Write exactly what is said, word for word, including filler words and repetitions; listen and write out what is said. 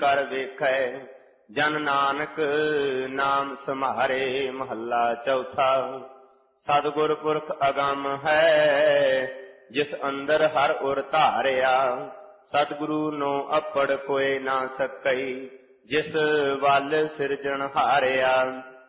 ਕਰ ਵੇਖੈ ਜਨ ਨਾਨਕ ਨਾਮ ਸਮਾਰੇ। ਮਹੱਲਾ ਚੌਥਾ। ਸਤਿਗੁਰ ਪੁਰਖ ਅਗੰਮ ਹੈ ਜਿਸ ਅੰਦਰ ਹਰ ਉਰ ਧਾਰਿਆ। ਸਤਿਗੁਰੂ ਨੋ ਅਪੜ ਕੋਇ ਨਾ ਸਕਈ ਜਿਸ ਵੱਲ ਸਿਰਜਣ ਹਾਰਿਆ।